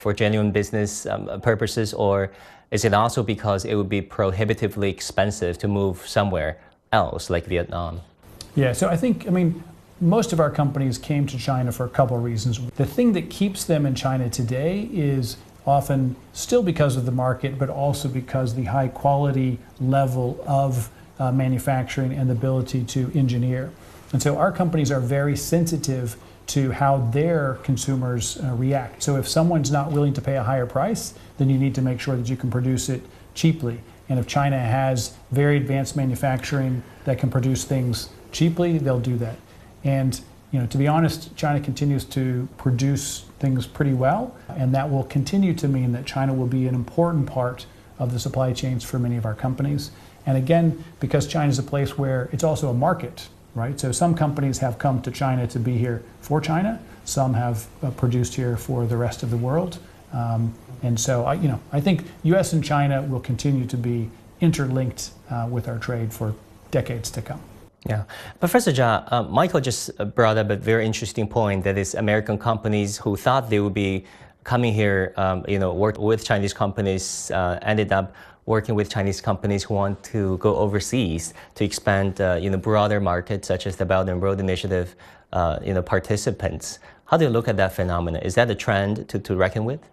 for genuine business purposes, or is it also because it would be prohibitively expensive to move somewhere else, like Vietnam? Yeah, so I mean, most of our companies came to China for a couple of reasons. The thing that keeps them in China today is often still because of the market, but also because the high quality level of manufacturing and the ability to engineer. And so our companies are very sensitive to how their consumers react. So if someone's not willing to pay a higher price, then you need to make sure that you can produce it cheaply. And if China has very advanced manufacturing that can produce things cheaply, they'll do that. And to be honest, China continues to produce things pretty well, and that will continue to mean that China will be an important part of the supply chains for many of our companies. And again, because China is a place where it's also a market, right? So some companies have come to China to be here for China. Some have produced here for the rest of the world. And so, I think U.S. and China will continue to be interlinked with our trade for decades to come. Yeah. Professor Jia, Michael just brought up a very interesting point, that is American companies who thought they would be coming here, work with Chinese companies, ended up working with Chinese companies who want to go overseas to expand, broader markets such as the Belt and Road Initiative, participants. How do you look at that phenomenon? Is that a trend to reckon with?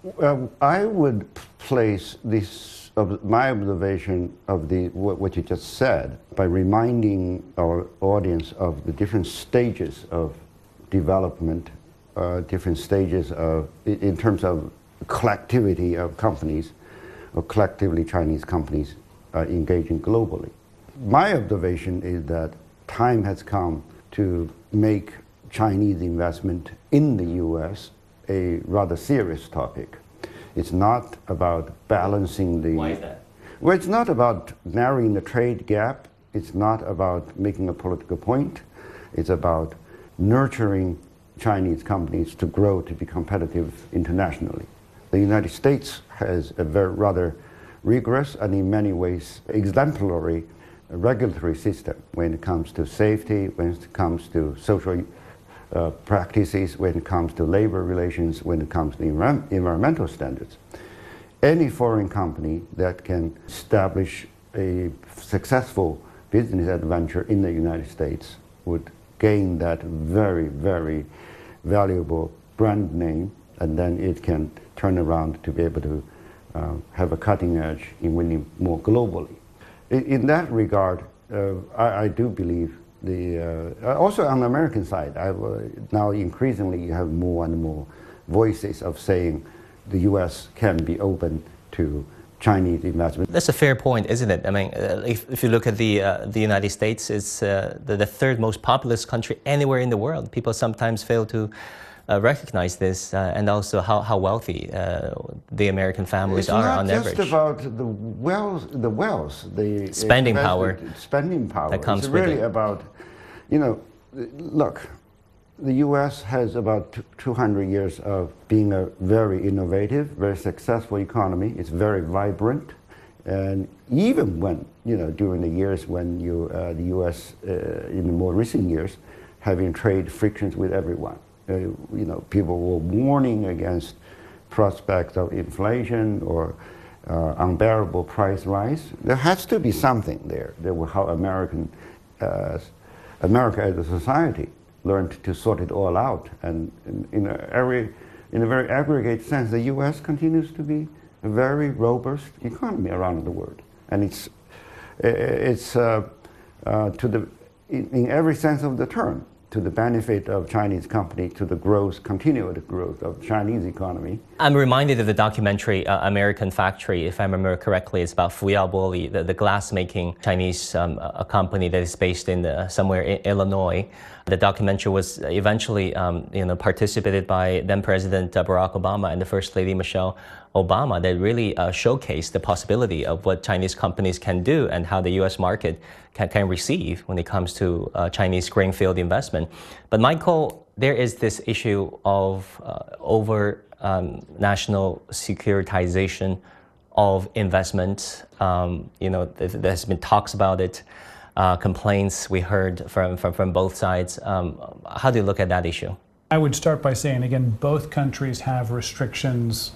I would place my observation of what you just said by reminding our audience of the different stages of development, different stages in terms of collectivity of companies, or collectively Chinese companies engaging globally. My observation is that time has come to make Chinese investment in the U.S. a rather serious topic. It's not about balancing the... Why is that? Well, it's not about narrowing the trade gap. It's not about making a political point. It's about nurturing Chinese companies to grow, to be competitive internationally. The United States has a rather rigorous and in many ways exemplary regulatory system when it comes to safety, when it comes to social practices, when it comes to labor relations, when it comes to environmental standards. Any foreign company that can establish a successful business adventure in the United States would gain that very, very valuable brand name, and then it can turn around to be able to have a cutting edge in winning more globally. In that regard, I do believe also on the American side, now increasingly you have more and more voices of saying the U.S. can be open to Chinese investment. That's a fair point, isn't it? I mean, if you look at the United States, it's the third most populous country anywhere in the world. People sometimes fail to recognize this, and also how wealthy the American families are on average. It's not just about the wealth, the spending power that comes with it. It's really about, look, the U.S. has about 200 years of being a very innovative, very successful economy. It's very vibrant, and even when, during the years when the U.S. In the more recent years, having trade frictions with everyone. People were warning against prospects of inflation or unbearable price rise. There has to be something there. How America as a society learned to sort it all out. And in a very aggregate sense, the U.S. continues to be a very robust economy around the world, and it's in every sense of the term, to the benefit of Chinese companies, to the continued growth of the Chinese economy. I'm reminded of the documentary American Factory, if I remember correctly. It's about Fuyao Boli, the glass-making Chinese company that is based in somewhere in Illinois. The documentary was eventually participated by then President Barack Obama and the First Lady Michelle Obama, that really showcased the possibility of what Chinese companies can do and how the U.S. market can receive when it comes to Chinese greenfield investment. But Michael, there is this issue of national securitization of investment. There's been talks about it, complaints we heard from both sides. How do you look at that issue? I would start by saying, again, both countries have restrictions